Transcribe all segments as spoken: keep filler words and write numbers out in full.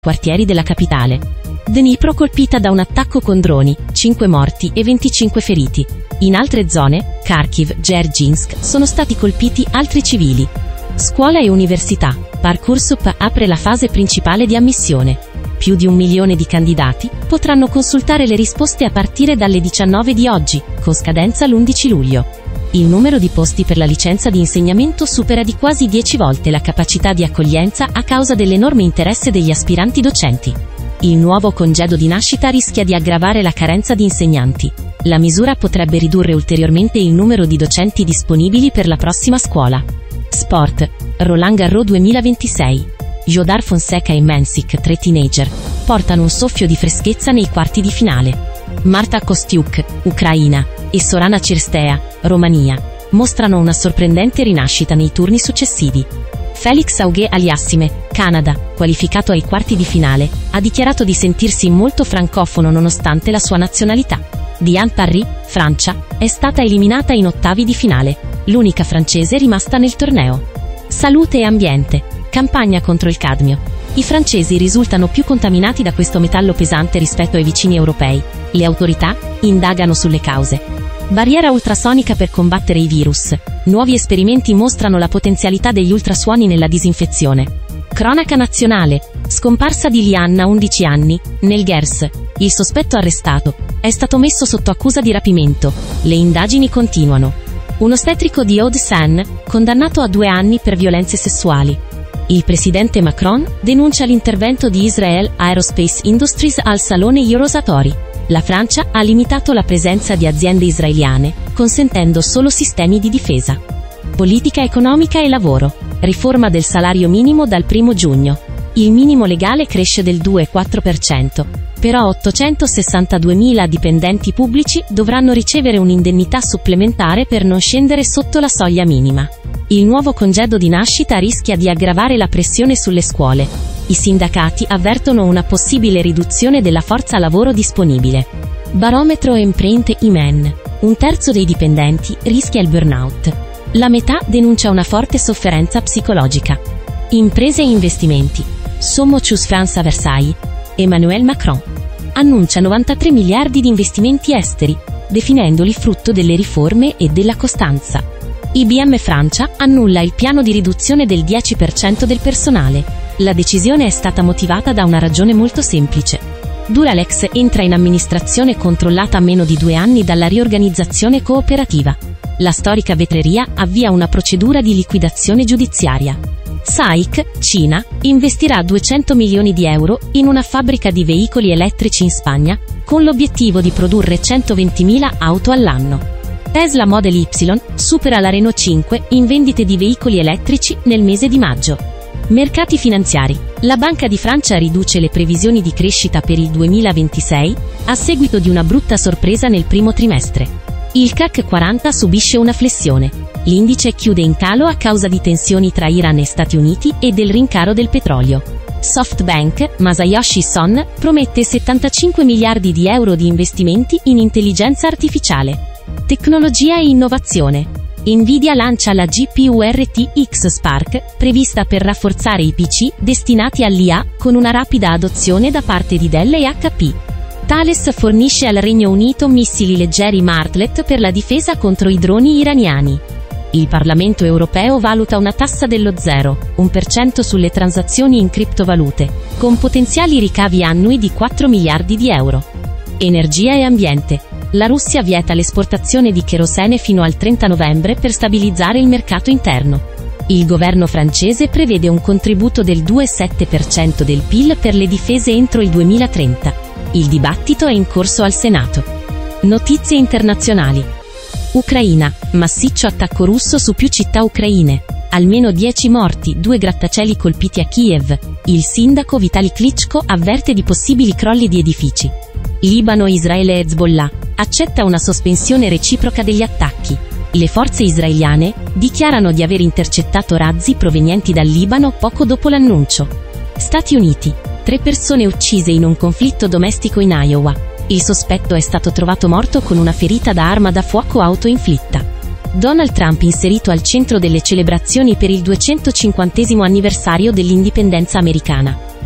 quartieri della capitale. Dnipro colpita da un attacco con droni, cinque morti e venticinque feriti. In altre zone, Kharkiv, Dzerzhinsk, sono stati colpiti altri civili. Scuola e università. Parcoursup apre la fase principale di ammissione. Più di un milione di candidati potranno consultare le risposte a partire dalle diciannove di oggi, con scadenza l'undici luglio. Il numero di posti per la licenza di insegnamento supera di quasi dieci volte la capacità di accoglienza a causa dell'enorme interesse degli aspiranti docenti. Il nuovo congedo di nascita rischia di aggravare la carenza di insegnanti. La misura potrebbe ridurre ulteriormente il numero di docenti disponibili per la prossima scuola. Sport. Roland Garros duemilaventisei. Jodar Fonseca e Mensik, tre teenager, portano un soffio di freschezza nei quarti di finale. Marta Kostyuk, Ucraina, e Sorana Cirstea, Romania, mostrano una sorprendente rinascita nei turni successivi. Felix Auger-Aliassime, Canada, qualificato ai quarti di finale, ha dichiarato di sentirsi molto francofono nonostante la sua nazionalità. Diane Parry, Francia, è stata eliminata in ottavi di finale, l'unica francese rimasta nel torneo. Salute e ambiente. Campagna contro il cadmio. I francesi risultano più contaminati da questo metallo pesante rispetto ai vicini europei. Le autorità indagano sulle cause. Barriera ultrasonica per combattere i virus. Nuovi esperimenti mostrano la potenzialità degli ultrasuoni nella disinfezione. Cronaca nazionale. Scomparsa di Lianna, undici anni, nel Gers. Il sospetto arrestato è stato messo sotto accusa di rapimento. Le indagini continuano. Un ostetrico di Hauts-de-Seine, condannato a due anni per violenze sessuali. Il presidente Macron denuncia l'intervento di Israel Aerospace Industries al salone Eurosatori. La Francia ha limitato la presenza di aziende israeliane, consentendo solo sistemi di difesa. Politica economica e lavoro. Riforma del salario minimo dal primo giugno. Il minimo legale cresce del due virgola quattro per cento. Però ottocentosessantaduemila dipendenti pubblici dovranno ricevere un'indennità supplementare per non scendere sotto la soglia minima. Il nuovo congedo di nascita rischia di aggravare la pressione sulle scuole. I sindacati avvertono una possibile riduzione della forza lavoro disponibile. Barometro Empreinte I M E N. Un terzo dei dipendenti rischia il burnout. La metà denuncia una forte sofferenza psicologica. Imprese e investimenti. Sommocius France a Versailles. Emmanuel Macron annuncia novantatré miliardi di investimenti esteri, definendoli frutto delle riforme e della costanza. I B M Francia annulla il piano di riduzione del dieci per cento del personale. La decisione è stata motivata da una ragione molto semplice. Duralex entra in amministrazione controllata a meno di due anni dalla riorganizzazione cooperativa. La storica vetreria avvia una procedura di liquidazione giudiziaria. S A I C, Cina, investirà duecento milioni di euro in una fabbrica di veicoli elettrici in Spagna, con l'obiettivo di produrre centoventimila auto all'anno. Tesla Model Y supera la Renault cinque in vendite di veicoli elettrici nel mese di maggio. Mercati finanziari. La Banca di Francia riduce le previsioni di crescita per il duemilaventisei, a seguito di una brutta sorpresa nel primo trimestre. Il C A C quaranta subisce una flessione. L'indice chiude in calo a causa di tensioni tra Iran e Stati Uniti e del rincaro del petrolio. SoftBank, Masayoshi Son, promette settantacinque miliardi di euro di investimenti in intelligenza artificiale. Tecnologia e innovazione. Nvidia lancia la G P U R T X Spark, prevista per rafforzare i P C destinati all'I A, con una rapida adozione da parte di Dell e H P. Thales fornisce al Regno Unito missili leggeri Martlet per la difesa contro i droni iraniani. Il Parlamento europeo valuta una tassa dello zero virgola uno per cento sulle transazioni in criptovalute, con potenziali ricavi annui di quattro miliardi di euro. Energia e ambiente. La Russia vieta l'esportazione di cherosene fino al trenta novembre per stabilizzare il mercato interno. Il governo francese prevede un contributo del due virgola sette per cento del P I L per le difese entro il duemilatrenta. Il dibattito è in corso al Senato. Notizie internazionali. Ucraina. Massiccio attacco russo su più città ucraine. Almeno dieci morti, due grattacieli colpiti a Kiev. Il sindaco Vitali Klitschko avverte di possibili crolli di edifici. Libano, Israele e Hezbollah. Accetta una sospensione reciproca degli attacchi. Le forze israeliane dichiarano di aver intercettato razzi provenienti dal Libano poco dopo l'annuncio. Stati Uniti. Tre persone uccise in un conflitto domestico in Iowa. Il sospetto è stato trovato morto con una ferita da arma da fuoco autoinflitta. Donald Trump inserito al centro delle celebrazioni per il duecentocinquantesimo anniversario dell'indipendenza americana.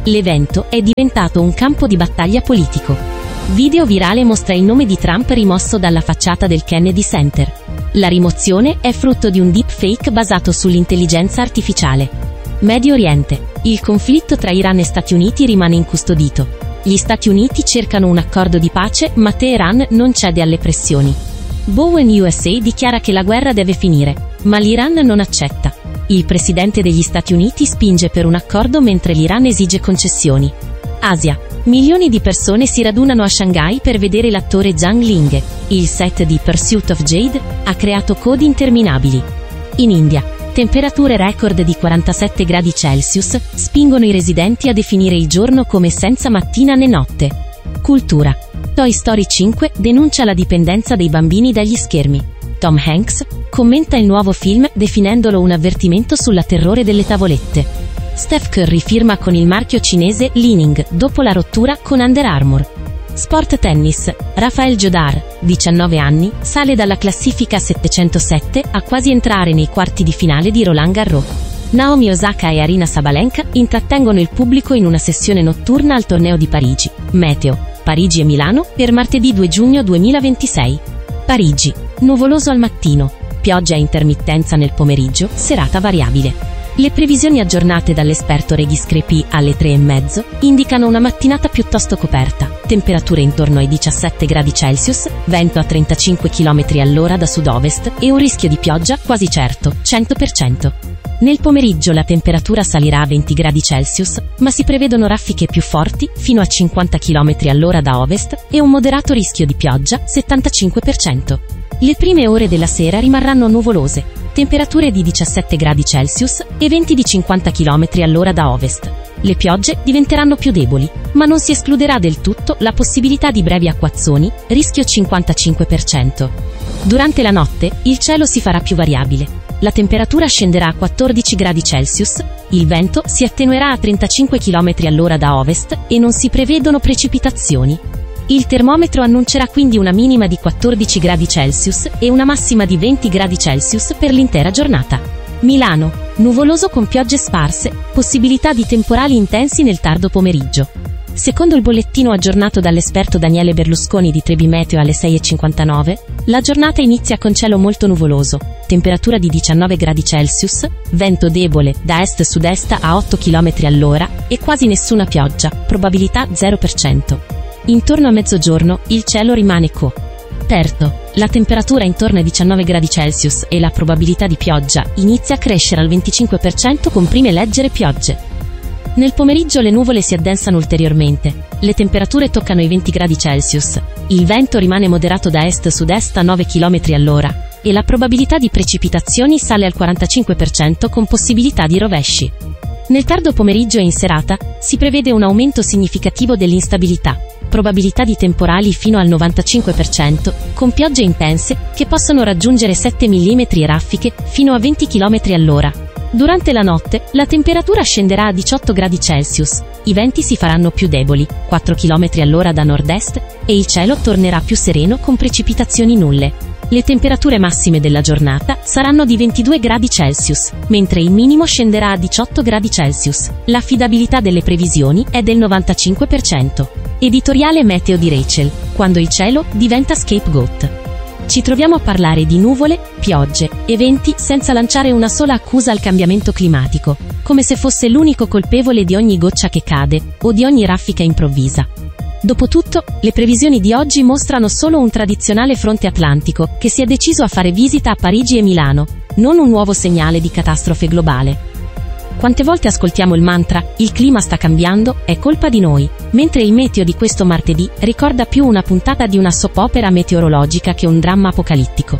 L'evento è diventato un campo di battaglia politico. Video virale mostra il nome di Trump rimosso dalla facciata del Kennedy Center. La rimozione è frutto di un deepfake basato sull'intelligenza artificiale. Medio Oriente. Il conflitto tra Iran e Stati Uniti rimane incustodito. Gli Stati Uniti cercano un accordo di pace, ma Teheran non cede alle pressioni. Bowen U S A dichiara che la guerra deve finire, ma l'Iran non accetta. Il presidente degli Stati Uniti spinge per un accordo mentre l'Iran esige concessioni. Asia. Milioni di persone si radunano a Shanghai per vedere l'attore Zhang Ling. Il set di Pursuit of Jade ha creato code interminabili. In India. Temperature record di quarantasette gradi Celsius spingono i residenti a definire il giorno come senza mattina né notte. Cultura. Toy Story cinque denuncia la dipendenza dei bambini dagli schermi. Tom Hanks commenta il nuovo film definendolo un avvertimento sulla terrore delle tavolette. Steph Curry firma con il marchio cinese Li-Ning dopo la rottura con Under Armour. Sport tennis. Rafael Jodar, diciannove anni, sale dalla classifica settecentosette a quasi entrare nei quarti di finale di Roland Garros. Naomi Osaka e Aryna Sabalenka intrattengono il pubblico in una sessione notturna al torneo di Parigi. Meteo. Parigi e Milano per martedì due giugno duemilaventisei. Parigi. Nuvoloso al mattino. Pioggia a intermittenza nel pomeriggio, serata variabile. Le previsioni aggiornate dall'esperto Regis Crepi alle tre e mezzo indicano una mattinata piuttosto coperta, temperature intorno ai diciassette gradi Celsius, vento a trentacinque chilometri all'ora da sud-ovest e un rischio di pioggia quasi certo, cento per cento. Nel pomeriggio la temperatura salirà a venti gradi Celsius, ma si prevedono raffiche più forti, fino a cinquanta chilometri all'ora da ovest, e un moderato rischio di pioggia, settantacinque per cento. Le prime ore della sera rimarranno nuvolose, temperature di diciassette gradi Celsius e venti di cinquanta chilometri all'ora da ovest. Le piogge diventeranno più deboli, ma non si escluderà del tutto la possibilità di brevi acquazzoni, rischio cinquantacinque per cento. Durante la notte, il cielo si farà più variabile. La temperatura scenderà a quattordici gradi Celsius, il vento si attenuerà a trentacinque chilometri all'ora da ovest e non si prevedono precipitazioni. Il termometro annuncerà quindi una minima di quattordici gradi Celsius e una massima di venti gradi Celsius per l'intera giornata. Milano. Nuvoloso con piogge sparse, possibilità di temporali intensi nel tardo pomeriggio. Secondo il bollettino aggiornato dall'esperto Daniele Berlusconi di Trebi Meteo alle sei e cinquantanove, la giornata inizia con cielo molto nuvoloso, temperatura di diciannove gradi Celsius, vento debole da est-sud-est a otto chilometri all'ora e quasi nessuna pioggia, probabilità zero per cento. Intorno a mezzogiorno, il cielo rimane coperto. La temperatura intorno ai diciannove gradi Celsius e la probabilità di pioggia inizia a crescere al venticinque per cento con prime leggere piogge. Nel pomeriggio le nuvole si addensano ulteriormente, le temperature toccano i venti gradi Celsius, il vento rimane moderato da est-sud-est a nove chilometri all'ora e la probabilità di precipitazioni sale al quarantacinque per cento con possibilità di rovesci. Nel tardo pomeriggio e in serata si prevede un aumento significativo dell'instabilità, probabilità di temporali fino al novantacinque per cento, con piogge intense che possono raggiungere sette millimetri e raffiche fino a venti chilometri all'ora. Durante la notte, la temperatura scenderà a diciotto gradi Celsius, i venti si faranno più deboli, quattro chilometri all'ora da nord-est, e il cielo tornerà più sereno con precipitazioni nulle. Le temperature massime della giornata saranno di ventidue gradi Celsius, mentre il minimo scenderà a diciotto gradi Celsius. L'affidabilità delle previsioni è del novantacinque per cento. Editoriale meteo di Rachel, quando il cielo diventa scapegoat. Ci troviamo a parlare di nuvole, piogge e venti senza lanciare una sola accusa al cambiamento climatico, come se fosse l'unico colpevole di ogni goccia che cade o di ogni raffica improvvisa. Dopotutto, le previsioni di oggi mostrano solo un tradizionale fronte atlantico che si è deciso a fare visita a Parigi e Milano, non un nuovo segnale di catastrofe globale. Quante volte ascoltiamo il mantra «il clima sta cambiando, è colpa di noi», mentre il meteo di questo martedì ricorda più una puntata di una soap opera meteorologica che un dramma apocalittico.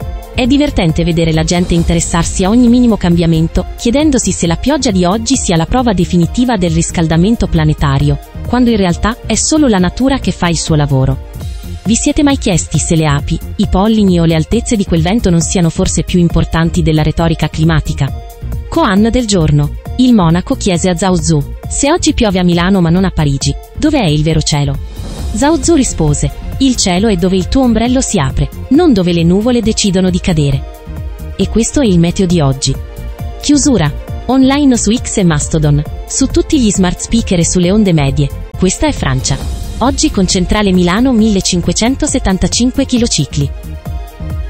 È divertente vedere la gente interessarsi a ogni minimo cambiamento, chiedendosi se la pioggia di oggi sia la prova definitiva del riscaldamento planetario, quando in realtà è solo la natura che fa il suo lavoro. Vi siete mai chiesti se le api, i pollini o le altezze di quel vento non siano forse più importanti della retorica climatica? Koan del giorno. Il monaco chiese a Zhao Zu: se oggi piove a Milano ma non a Parigi, dov'è il vero cielo? Zhao Zu rispose: il cielo è dove il tuo ombrello si apre, non dove le nuvole decidono di cadere. E questo è il meteo di oggi. Chiusura. Online su X e Mastodon. Su tutti gli smart speaker e sulle onde medie, questa è Francia. Oggi con centrale Milano millecinquecentosettantacinque kCi.